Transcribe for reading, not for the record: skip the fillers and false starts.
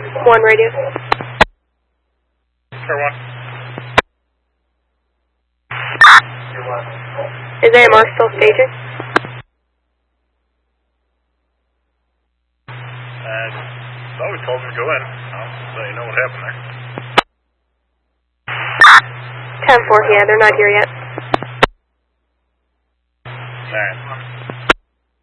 1 radio. Sure, 1. Is AMR still staging? Thought we told him to go in. So you know what happened there. 10-4, yeah, they're not here yet. Alright.